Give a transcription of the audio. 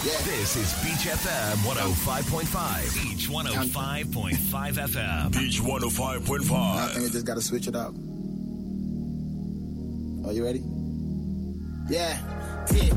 Yeah. This is Beach FM 105.5. Beach 105.5 FM. Beach 105.5. I think I just got to switch it up. Are you ready? Yeah.